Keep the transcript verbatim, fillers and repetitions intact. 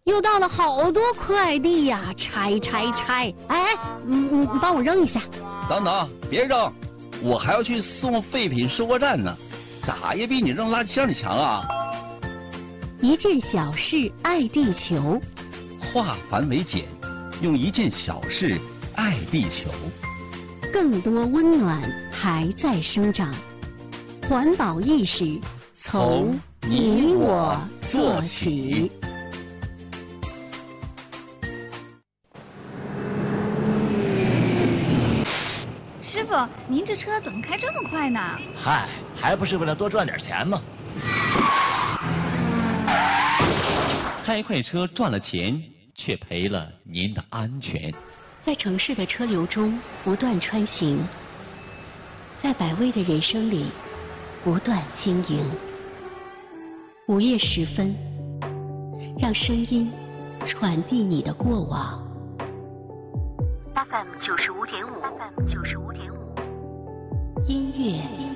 又到了好多快递呀，拆拆拆！哎，你你你帮我扔一下。 等等，别扔，我还要去送废品收货站呢，咋也比你扔垃圾箱里强啊！ 一件小事爱地球， 化繁为简，用一件小事爱地球。 更多温暖还在生长，环保意识从你我做起。 师傅，您这车怎么开这么快呢？ 嗨，还不是为了多赚点钱吗？ 开快车赚了钱，却赔了您的安全。 在城市的车流中不断穿行，在百味的人生里不断经营。午夜时分，让声音传递你的过往。F M 九十五点五，F M 九十五点五，音乐。